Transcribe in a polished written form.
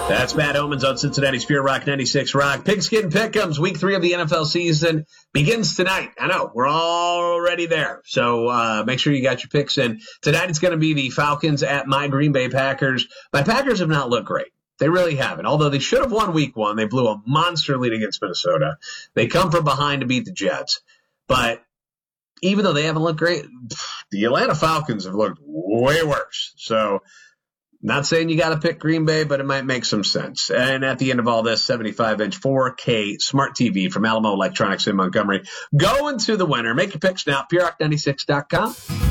That's Matt Omens on Cincinnati's Pure Rock 96 Rock. Pigskin Pick'ems, week 3 of the NFL season begins tonight. I know, we're already there. So make sure you got your picks in. Tonight it's going to be the Falcons at my Green Bay Packers. My Packers have not looked great. They really haven't. Although they should have won week 1. They blew a monster lead against Minnesota. They come from behind to beat the Jets. But even though they haven't looked great, the Atlanta Falcons have looked way worse. So not saying you got to pick Green Bay, but it might make some sense. And at the end of all this, 75-inch 4K smart TV from Alamo Electronics in Montgomery. Go into the winner. Make your picks now, purerock96.com.